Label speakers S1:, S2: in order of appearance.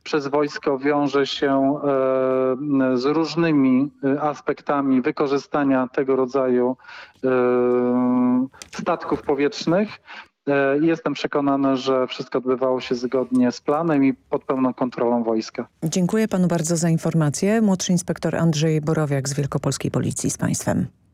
S1: przez wojsko wiąże się z różnymi aspektami wykorzystania tego rodzaju statków powietrznych. Jestem przekonany, że wszystko odbywało się zgodnie z planem i pod pełną kontrolą wojska.
S2: Dziękuję panu bardzo za informację. Młodszy inspektor Andrzej Borowiak z Wielkopolskiej Policji z państwem.